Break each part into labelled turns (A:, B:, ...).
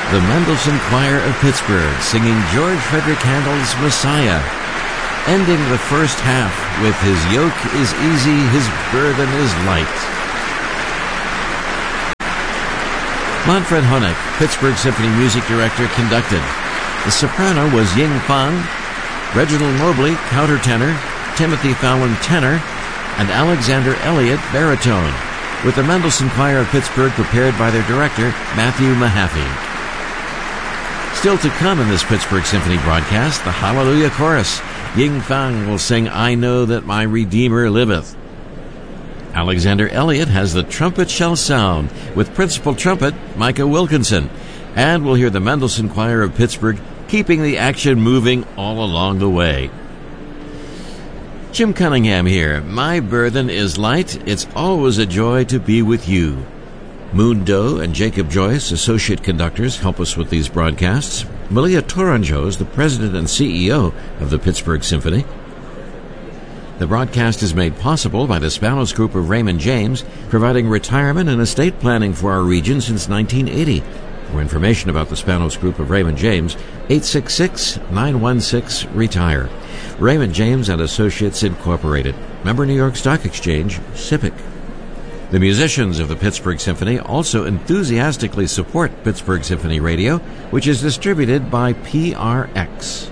A: the Mendelssohn Choir of Pittsburgh singing George Frederick Handel's Messiah, ending the first half with His yoke is easy, His burden is light. Manfred Honeck, Pittsburgh Symphony Music Director, conducted. The soprano was Ying Fang, Reginald Mobley, countertenor, Timothy Fallon, tenor, and Alexander Elliott, baritone, with the Mendelssohn Choir of Pittsburgh prepared by their director, Matthew Mahaffey. Still to come in this Pittsburgh Symphony broadcast, the Hallelujah Chorus. Ying Fang will sing I Know That My Redeemer Liveth. Alexander Elliott has The Trumpet Shall Sound with principal trumpet Micah Wilkinson. And we'll hear the Mendelssohn Choir of Pittsburgh keeping the action moving all along the way. Jim Cunningham here. My burden is light. It's always a joy to be with you. Moon Doe and Jacob Joyce, associate conductors, help us with these broadcasts. Malia Tourangeau is the president and CEO of the Pittsburgh Symphony. The broadcast is made possible by the Spanos Group of Raymond James, providing retirement and estate planning for our region since 1980. For information about the Spanos Group of Raymond James, 866-916-RETIRE. Raymond James and Associates Incorporated. Member New York Stock Exchange, SIPC. The musicians of the Pittsburgh Symphony also enthusiastically support Pittsburgh Symphony Radio, which is distributed by PRX.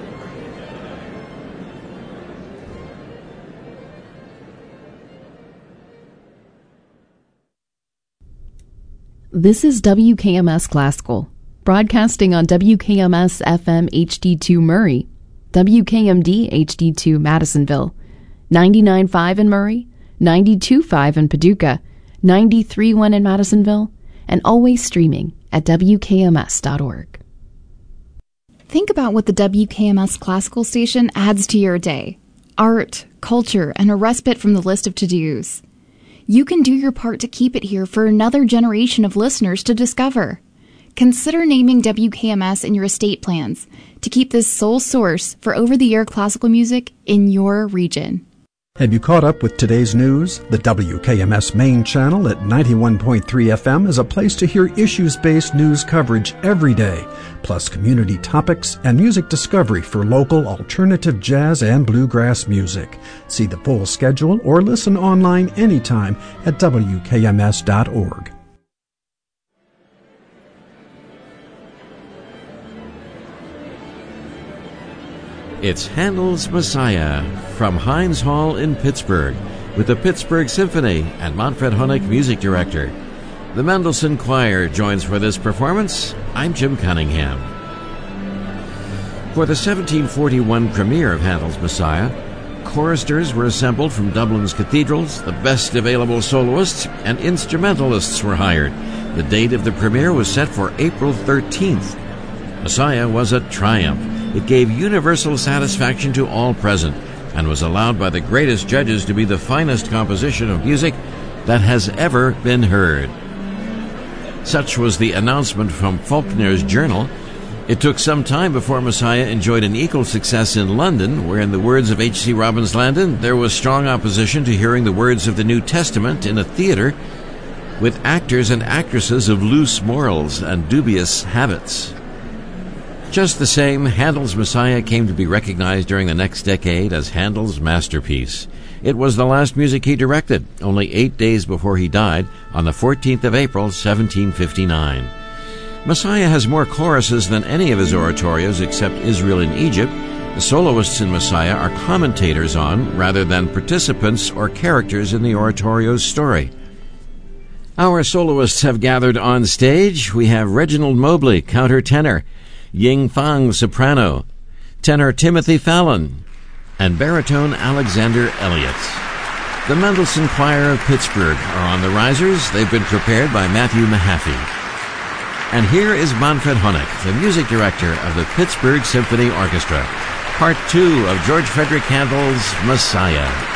B: This is WKMS Classical, broadcasting on WKMS FM HD2 Murray, WKMD HD2 Madisonville, 99.5 in Murray, 92.5 in Paducah, 93.1 in Madisonville, and always streaming at WKMS.org.
C: Think about what the WKMS Classical station adds to your day. Art, culture, and a respite from the list of to-dos. You can do your part to keep it here for another generation of listeners to discover. Consider naming WKMS in your estate plans to keep this sole source for over-the-air classical music in your region.
D: Have you caught up with today's news? The WKMS main channel at 91.3 FM is a place to hear issues-based news coverage every day, plus community topics and music discovery for local alternative jazz and bluegrass music. See the full schedule or listen online anytime at WKMS.org.
A: It's Handel's Messiah from Heinz Hall in Pittsburgh with the Pittsburgh Symphony and Manfred Honeck, music director. The Mendelssohn Choir joins for this performance. I'm Jim Cunningham. For the 1741 premiere of Handel's Messiah, choristers were assembled from Dublin's cathedrals, the best available soloists, and instrumentalists were hired. The date of the premiere was set for April 13th. Messiah was a triumph. It gave universal satisfaction to all present and was allowed by the greatest judges to be the finest composition of music that has ever been heard. Such was the announcement from Faulkner's Journal. It took some time before Messiah enjoyed an equal success in London, where, in the words of H.C. Robbins Landon, there was strong opposition to hearing the words of the New Testament in a theater with actors and actresses of loose morals and dubious habits. Just the same, Handel's Messiah came to be recognized during the next decade as Handel's masterpiece. It was the last music he directed, only 8 days before he died, on the 14th of April, 1759. Messiah has more choruses than any of his oratorios except Israel in Egypt. The soloists in Messiah are commentators on, rather than participants or characters in the oratorio's story. Our soloists have gathered on stage. We have Reginald Mobley, countertenor, Ying Fang, soprano, tenor Timothy Fallon, and baritone Alexander Elliott. The Mendelssohn Choir of Pittsburgh are on the risers. They've been prepared by Matthew Mahaffey. And here is Manfred Honeck, the music director of the Pittsburgh Symphony Orchestra, Part 2 of George Frederick Handel's Messiah.